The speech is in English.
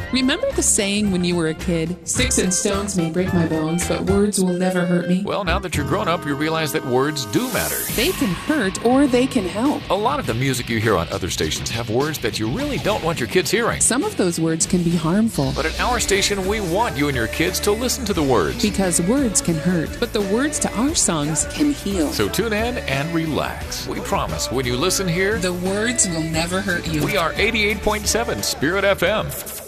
Remember the saying when you were a kid, "Sticks and stones may break my bones, but words will never hurt me"? Well, now that you're grown up, you realize that words do matter. They can hurt or they can help. A lot of the music you hear on other stations have words that you really don't want your kids hearing. Some of those words can be harmful. But at our station, we want you and your kids to listen to the words. Because words can hurt, but the words to our songs can heal. So tune in and relax. We promise when you listen here, the words will never hurt you. We are 88.7 Spirit FM.